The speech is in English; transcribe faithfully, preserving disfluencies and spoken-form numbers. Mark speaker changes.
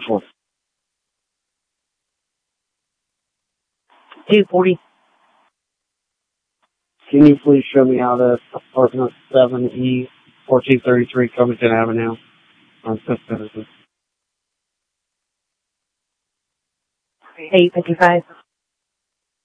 Speaker 1: for?
Speaker 2: two forty.
Speaker 1: Can you please show me out of apartment seven E, fourteen thirty-three Covington Avenue on Fifth Citizen?
Speaker 2: eight fifty-five.